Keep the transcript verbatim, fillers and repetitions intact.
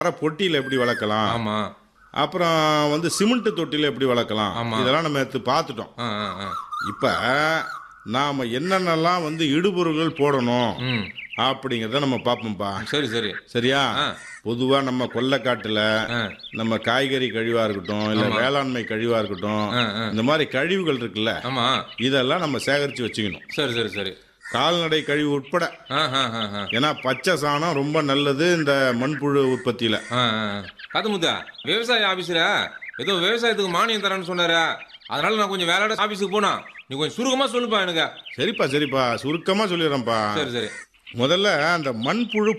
பொட்டியில எப்படி வளர்க்கலாம், ஆமா அப்புறம் வந்து சிமெண்ட் தொட்டியில எப்படி வளர்க்கலாம், ஆமா. இதெல்லாம் நம்ம எடுத்து பார்த்துட்டோம். ஆ, ஆ, ஆ. இப்ப நாம என்னென்னலாம் வந்து இடுபொருள்கள் போடணும் ம் அப்படிங்கிறத நம்ம பார்ப்போம்ப்பா. சரி சரி சரியா? ஆ. பொதுவா நம்ம கொல்லைக்காட்டுல ஆ. நம்ம காய்கறி கழிவா இருக்கட்டும், இல்ல ஆமா. வேளாண்மை கழிவா இருக்கட்டும், ஆ, ஆ. இந்த மாதிரி கழிவுகள் இருக்குல்ல, ஆமா இதெல்லாம் நம்ம சேகரிச்சு வச்சுக்கணும். சரி சரி சரி கால்நடை கழிவு உட்பட. ஆ, ஆ, ஆ, ஆ. ஏன்னா பச்சை சாணம் ரொம்ப நல்லது இந்த மண்புழு உற்பத்தியில. ஆ, ஆ, ஆ. காத்தமுத்தா, விவசாய ஆபீஸ்ல ஏதோ விவசாயத்துக்கு மானியம் தரேன்னு சொன்னாரு. அதனால நான் கொஞ்சம் வேலையோட ஆபீஸுக்கு போனா நீ கொஞ்சம் சுருக்கமா சொல்லுப்பா எனக்கு. சரிப்பா சரிப்பா சுருக்கமா சொல்லிடுறேன்ப்பா. சரி சரி முதல்ல அந்த மண்புழு